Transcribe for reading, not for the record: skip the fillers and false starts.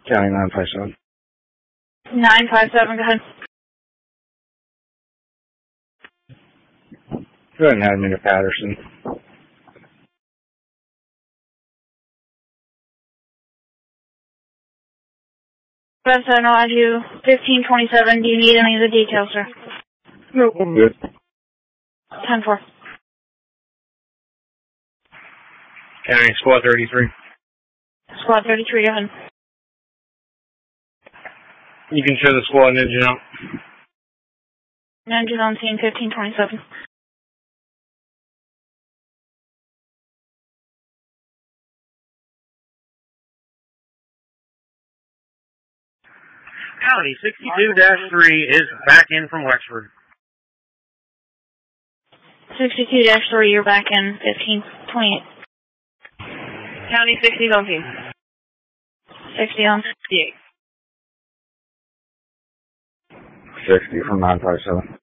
County 957. 957, go ahead. Go ahead and have me to Patterson. President, I'll add you 1527. Do you need any of the details, sir? Nope, I'm good. 10-4. County Squad 33. Squad 33, go ahead. You can show the squad engine out. Engine on scene 1527. County 62-3 is back in from Wexford. 62-3, you're back in 1528. County 60's on team. 60 on 68. 60 from 957.